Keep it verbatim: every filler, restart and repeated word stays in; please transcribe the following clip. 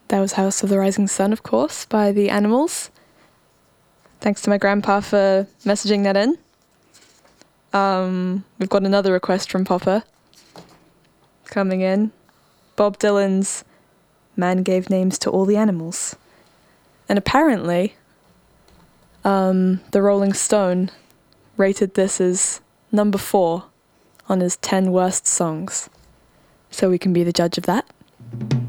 That was House of the Rising Sun, of course, by The Animals. Thanks to my grandpa for messaging that in. Um, we've got another request from Popper coming in. Bob Dylan's Man Gave Names to All the Animals. And apparently, um, the Rolling Stone rated this as number four on his ten worst songs. So we can be the judge of that.